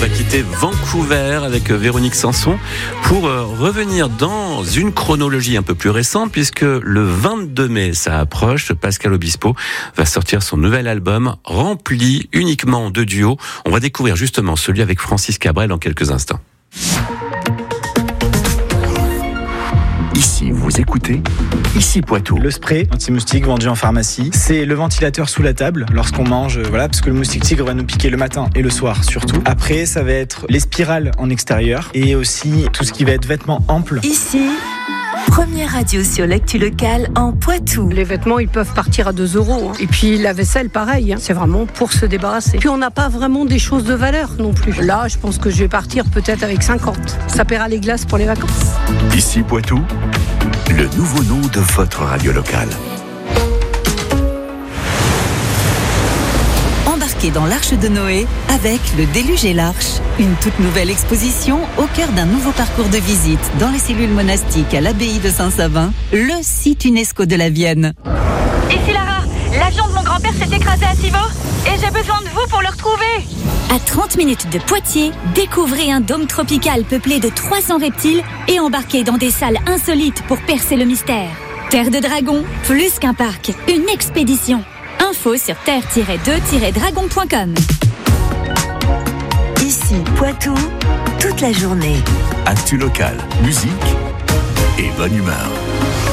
va quitter Vancouver avec Véronique Sanson pour revenir dans une chronologie un peu plus récente, puisque le 22 mai, ça approche, Pascal Obispo va sortir son nouvel album rempli uniquement de duos. On va découvrir justement celui avec Francis Cabrel dans quelques instants. Ici, vous écoutez Ici Poitou. Le spray anti-moustique vendu en pharmacie, c'est le ventilateur sous la table lorsqu'on mange, parce que le moustique tigre va nous piquer le matin et le soir surtout. Après, ça va être les spirales en extérieur et aussi tout ce qui va être vêtements amples. Ici, première radio sur l'actu locale en Poitou. Les vêtements, ils peuvent partir à 2 €. Et puis la vaisselle, pareil. C'est vraiment pour se débarrasser. Puis on n'a pas vraiment des choses de valeur non plus. Là, je pense que je vais partir peut-être avec 50. Ça paiera les glaces pour les vacances. Ici Poitou, le nouveau nom de votre radio locale. Embarquez dans l'Arche de Noé avec le Déluge et l'Arche. Une toute nouvelle exposition au cœur d'un nouveau parcours de visite dans les cellules monastiques à l'abbaye de Saint-Savin, le site UNESCO de la Vienne. Ici Lara, l'avion de mon grand-père s'est écrasé à Civaux et j'ai besoin de vous pour le retrouver. À 30 minutes de Poitiers, découvrez un dôme tropical peuplé de 300 reptiles et embarquez dans des salles insolites pour percer le mystère. Terre de Dragons, plus qu'un parc, une expédition. Info sur terre-2-dragon.com. Ici, Poitou, toute la journée. Actu locale, musique et bonne humeur.